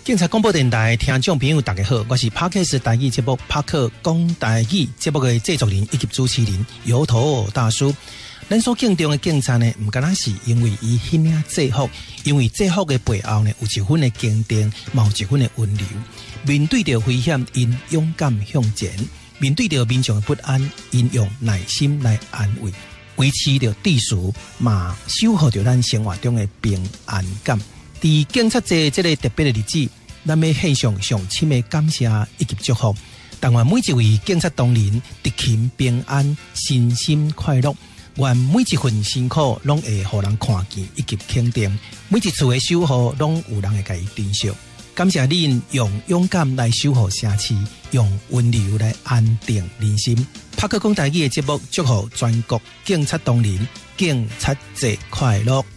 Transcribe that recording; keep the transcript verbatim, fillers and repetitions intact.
警察广播电台听众朋友大家好，我是 Podcast 台语节目帕克讲台语节目的制作人以及主持人油头大叔。咱所敬重的警察呢，唔单单是因为伊迄领制服，因为制服的背后呢，有一份的坚定，有一份的温柔。面对着危险，因勇敢向前；面对着民众的不安，因用耐心来安慰，维持着秩序，嘛守护着咱生活中的平安感。伫警察节这个特别的日子，咱要献上上深的感谢以及祝福。但愿每一位警察同仁得勤平安，身心快乐。愿每一份辛苦拢会互人看见以及肯定，每一次的守护拢有人会甲伊珍惜。感谢恁用勇敢来守护城市，用温柔来安定人心。帕克讲台语的节目，祝福全国警察同仁警察节快乐。